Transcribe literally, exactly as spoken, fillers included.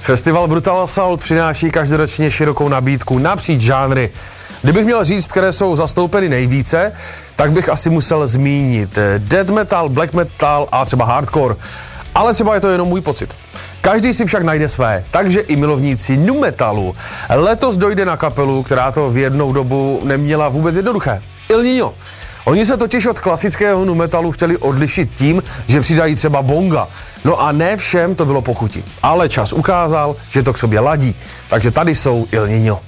Festival Brutal Assault přináší každoročně širokou nabídku napříč žánry. Kdybych měl říct, které jsou zastoupeny nejvíce, tak bych asi musel zmínit death metal, black metal a třeba hardcore. Ale třeba je to jenom můj pocit. Každý si však najde své, takže i milovníci nu metalu. Letos dojde na kapelu, která to v jednou dobu neměla vůbec jednoduché. Il Niño. Oni se totiž od klasického nu metalu chtěli odlišit tím, že přidají třeba bonga. No a ne všem to bylo po chuti. Ale čas ukázal, že to k sobě ladí. Takže tady jsou Il Niño.